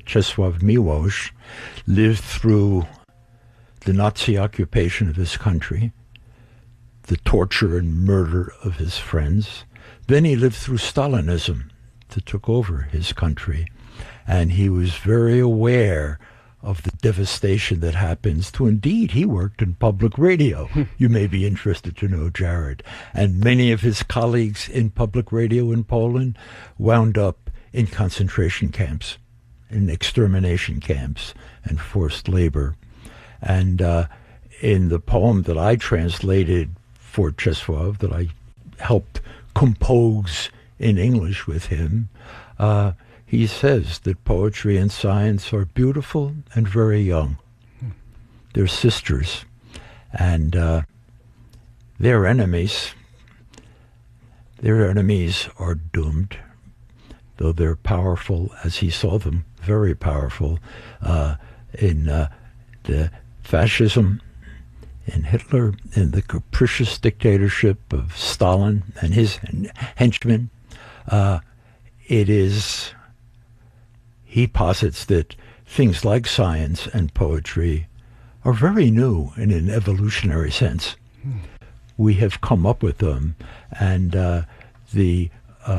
Czesław Miłosz lived through the Nazi occupation of his country, the torture and murder of his friends. Then he lived through Stalinism that took over his country. And he was very aware of the devastation that happens to, indeed, he worked in public radio. You may be interested to know, Jared. And many of his colleagues in public radio in Poland wound up in concentration camps, in extermination camps, and forced labor. And in the poem that I translated for Czesław, that I helped compose in English with him, he says that poetry and science are beautiful and very young. They're sisters, and their enemies are doomed, though they're powerful, as he saw them, very powerful, in the fascism, in Hitler, in the capricious dictatorship of Stalin and his henchmen. He posits that things like science and poetry are very new in an evolutionary sense. We have come up with them, and the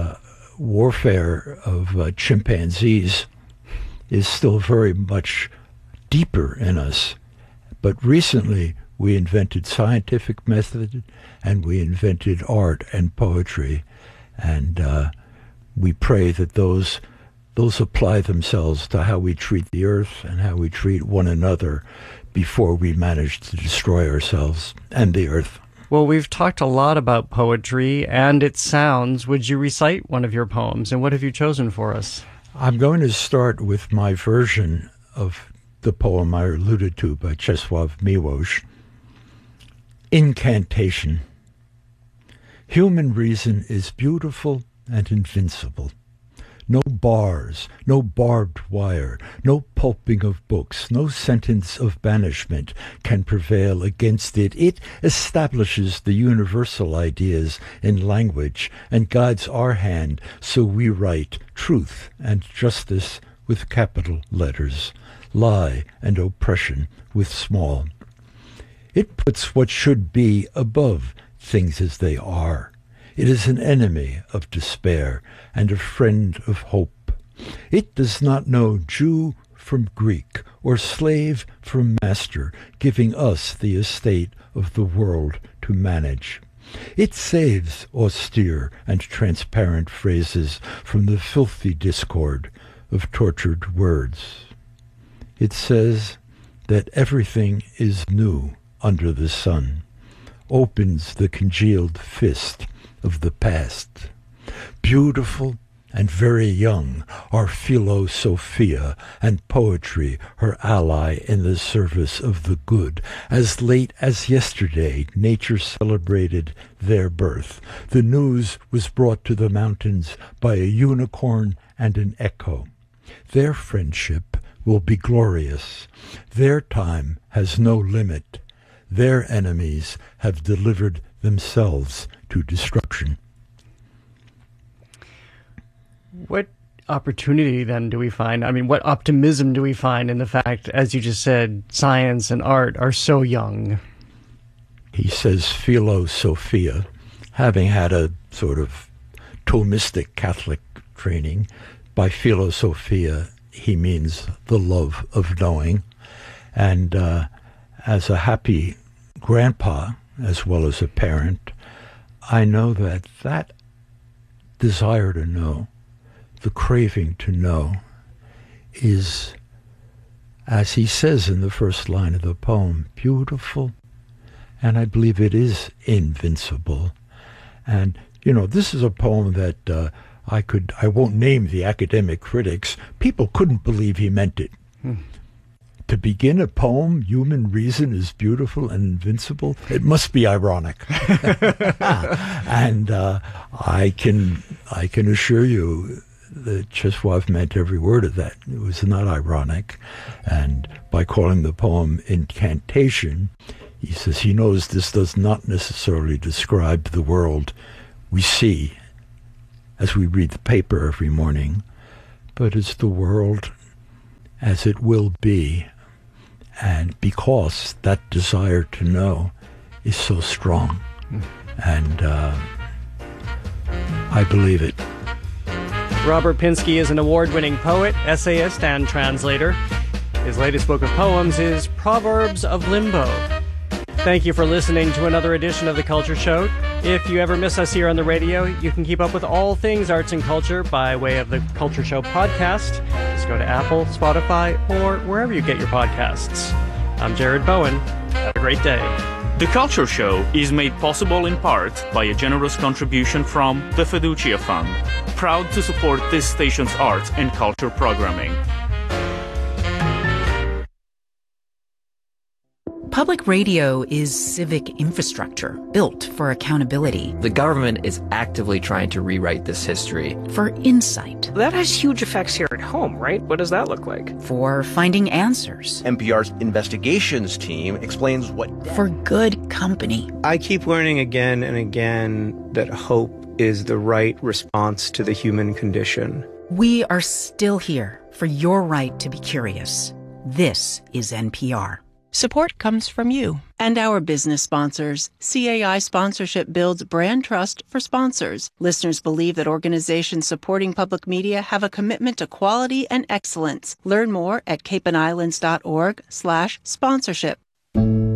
warfare of chimpanzees is still very much deeper in us. But recently, we invented scientific method, and we invented art and poetry, and we pray that those apply themselves to how we treat the earth and how we treat one another before we manage to destroy ourselves and the earth. Well, we've talked a lot about poetry and its sounds. Would you recite one of your poems, and what have you chosen for us? I'm going to start with my version of the poem I alluded to by Czesław Miłosz. Incantation. Human reason is beautiful and invincible. No bars, no barbed wire, no pulping of books, no sentence of banishment can prevail against it. It establishes the universal ideas in language and guides our hand, so we write truth and justice with capital letters, lie and oppression with small. It puts what should be above things as they are. It is an enemy of despair and a friend of hope. It does not know Jew from Greek or slave from master, giving us the estate of the world to manage. It saves austere and transparent phrases from the filthy discord of tortured words. It says that everything is new under the sun, opens the congealed fist of the past. Beautiful and very young are philosophia and poetry, her ally in the service of the good. As late as yesterday, nature celebrated their birth. The news was brought to the mountains by a unicorn and an echo. Their friendship will be glorious. Their time has no limit. Their enemies have delivered themselves to destruction. What opportunity then do we find? I mean, what optimism do we find in the fact, as you just said, science and art are so young? He says philosophia, having had a sort of Thomistic Catholic training. By philosophia, he means the love of knowing. And as a happy grandpa, as well as a parent, I know that desire to know, the craving to know, is, as he says in the first line of the poem, beautiful, and I believe it is invincible. And, you know, this is a poem that I won't name the academic critics. People couldn't believe he meant it. To begin a poem, human reason is beautiful and invincible, it must be ironic. And I can assure you that Czesław meant every word of that. It was not ironic. And by calling the poem Incantation, he says he knows this does not necessarily describe the world we see as we read the paper every morning, but it's the world as it will be, and because that desire to know is so strong. And I believe it. Robert Pinsky is an award-winning poet, essayist, and translator. His latest book of poems is Proverbs of Limbo. Thank you for listening to another edition of The Culture Show. If you ever miss us here on the radio, you can keep up with all things arts and culture by way of The Culture Show podcast. Just go to Apple, Spotify, or wherever you get your podcasts. I'm Jared Bowen. Have a great day. The Culture Show is made possible in part by a generous contribution from the Fiducia Fund, proud to support this station's arts and culture programming. Public radio is civic infrastructure built for accountability. The government is actively trying to rewrite this history. For insight. That has huge effects here at home, right? What does that look like? For finding answers. NPR's investigations team explains what... For good company. I keep learning again and again that hope is the right response to the human condition. We are still here for your right to be curious. This is NPR. Support comes from you and our business sponsors. CAI sponsorship builds brand trust for sponsors. Listeners believe that organizations supporting public media have a commitment to quality and excellence. Learn more at capeandislands.org/sponsorship.